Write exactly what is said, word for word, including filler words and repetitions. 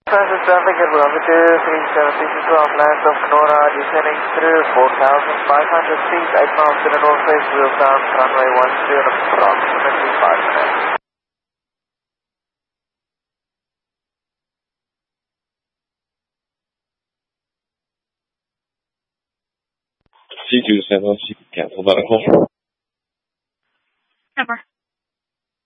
Transit traffic at Barometer three seventy to Uplands of Kenora, descending through four thousand five hundred feet, eight miles to the northwest, wheel down, runway one zero in approximately five minutes. C two seven, cancel medical.